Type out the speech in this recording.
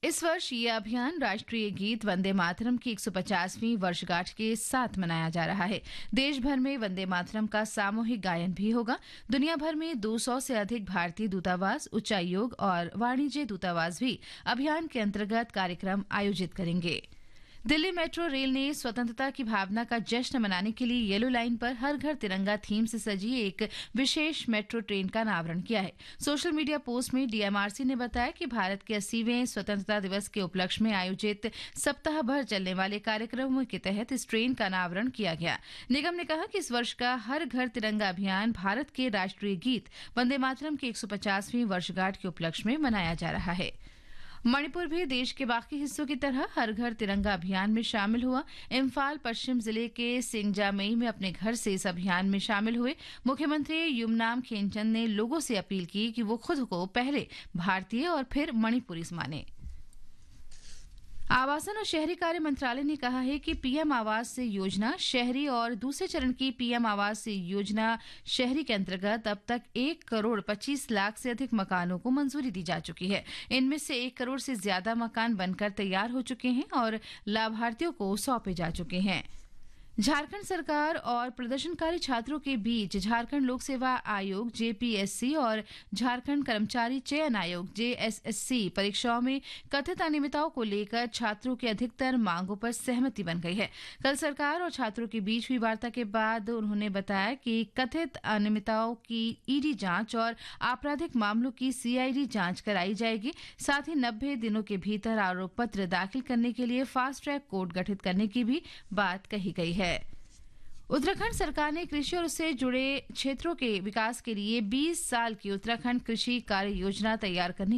इस वर्ष ये अभियान राष्ट्रीय गीत वंदे मातरम की 150वीं वर्षगांठ के साथ मनाया जा रहा है। देश भर में वंदे मातरम का सामूहिक गायन भी होगा। दुनिया भर में 200 से अधिक भारतीय दूतावास, उच्चायोग और वाणिज्य दूतावास भी अभियान के अंतर्गत कार्यक्रम आयोजित करेंगे। दिल्ली मेट्रो रेल ने स्वतंत्रता की भावना का जश्न मनाने के लिए येलो लाइन पर हर घर तिरंगा थीम से सजी एक विशेष मेट्रो ट्रेन का अनावरण किया है। सोशल मीडिया पोस्ट में डीएमआरसी ने बताया कि भारत के 80वें स्वतंत्रता दिवस के उपलक्ष्य में आयोजित सप्ताह भर चलने वाले कार्यक्रमों के तहत इस ट्रेन का अनावरण किया गया। निगम ने कहा कि इस वर्ष का हर घर तिरंगा अभियान भारत के राष्ट्रीय गीत वंदे मातरम की 150वीं वर्षगांठ के उपलक्ष्य में मनाया जा रहा है। मणिपुर भी देश के बाकी हिस्सों की तरह हर घर तिरंगा अभियान में शामिल हुआ। इम्फाल पश्चिम जिले के सिंगजामई में अपने घर से इस अभियान में शामिल हुए मुख्यमंत्री युमनाम खेमचंद ने लोगों से अपील की कि वो खुद को पहले भारतीय और फिर मणिपुरी माने। आवासन और शहरी कार्य मंत्रालय ने कहा है कि पीएम आवास योजना शहरी और दूसरे चरण की पीएम आवास योजना शहरी के अंतर्गत अब तक 1 करोड़ 25 लाख से अधिक मकानों को मंजूरी दी जा चुकी है। इनमें से 1 करोड़ से ज्यादा मकान बनकर तैयार हो चुके हैं और लाभार्थियों को सौंपे जा चुके हैं। झारखंड सरकार और प्रदर्शनकारी छात्रों के बीच झारखंड लोक सेवा आयोग जेपीएससी और झारखंड कर्मचारी चयन आयोग जेएसएससी परीक्षाओं में कथित अनियमितताओं को लेकर छात्रों की अधिकतर मांगों पर सहमति बन गई है। कल सरकार और छात्रों के बीच हुई वार्ता के बाद उन्होंने बताया कि कथित अनियमितताओं की ईडी जांच और आपराधिक मामलों की सीआईडी जांच कराई जाएगी। साथ ही 90 दिनों के भीतर आरोप पत्र दाखिल करने के लिए फास्ट ट्रैक कोर्ट गठित करने की भी बात कही गई है। उत्तराखंड सरकार ने कृषि और उससे जुड़े क्षेत्रों के विकास के लिए 20 साल की उत्तराखंड कृषि कार्य योजना तैयार करने